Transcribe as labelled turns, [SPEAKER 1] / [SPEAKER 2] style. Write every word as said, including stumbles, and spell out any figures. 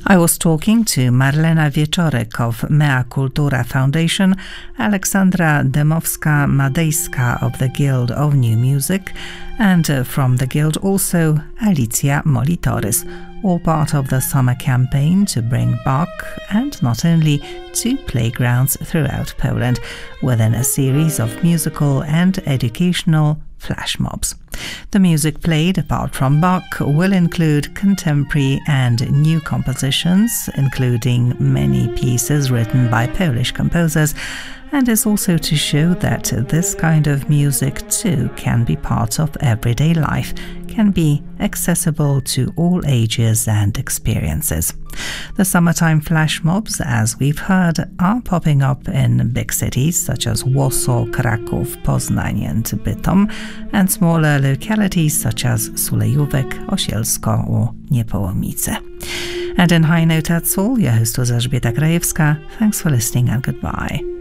[SPEAKER 1] I was talking to Marlena Wieczorek of Mea Cultura Foundation, Aleksandra Dębowska-Madejska of the Guild of New Music, and uh, from the Guild also Alicja Molitoris, all part of the summer campaign to bring Bach and not only to playgrounds throughout Poland within a series of musical and educational flash mobs. The music played, apart from Bach, will include contemporary and new compositions, including many pieces written by Polish composers, and is also to show that this kind of music too can be part of everyday life, can be accessible to all ages and experiences. The summertime flash mobs, as we've heard, are popping up in big cities such as Warsaw, Kraków, Poznań and Bytom, and smaller localities such as Sulejówek, Osielsko or Niepołomice. And in High Note, that's all. Your host was Elżbieta Krajewska. Thanks for listening and goodbye.